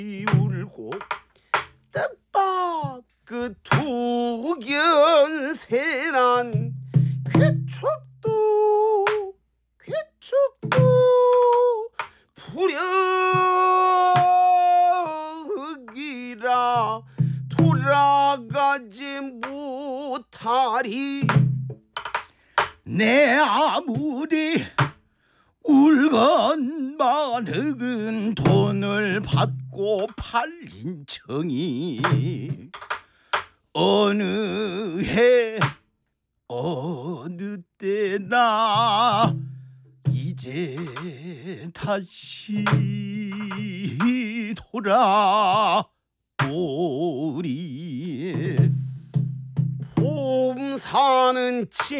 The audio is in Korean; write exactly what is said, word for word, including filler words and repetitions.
울고 뜻밖 두견세난 쾌척도 쾌척도 불여흑이라 돌아가지 못하리. 내 아무리 울건만은 돈을 받고 팔린 청이 어느 해 어느 때나 이제 다시 돌아오리. 봄 사는 친